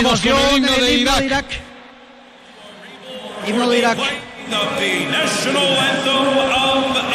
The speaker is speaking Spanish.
vamos con el himno de Irak. Himno de Irak. The national anthem of